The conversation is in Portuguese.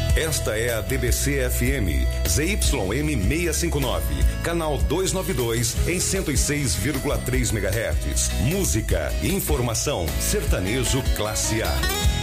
Esta é a DBC-FM, ZYM 659, canal 292, em 106,3 MHz. Música, informação, sertanejo classe A.